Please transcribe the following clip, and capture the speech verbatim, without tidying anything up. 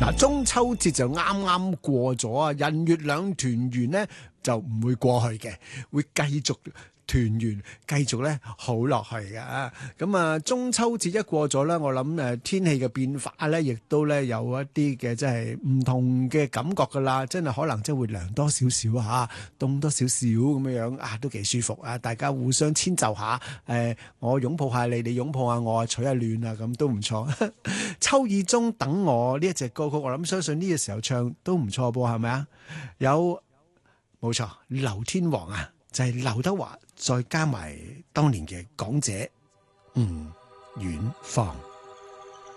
嗱，中秋節就啱啱過咗啊，人月兩團圓咧就唔會過去嘅，會繼續團圓，繼續咧好落去嘅。咁啊，中秋節一過咗咧，我諗誒天氣嘅變化咧，亦都咧有一啲嘅即係唔同嘅感覺噶啦，真係可能即係會涼多少少啊，凍多少少咁樣樣啊，都幾舒服啊！大家互相遷就下，誒、呃，我擁抱下你，你擁抱下我啊，取下暖啊，咁都唔錯。秋意中等我呢一隻歌曲，我諗相信呢個時候唱都唔錯噃，係咪啊？有冇錯？劉天王啊，就係、是、劉德華，再加埋當年嘅港姐，嗯，遠方。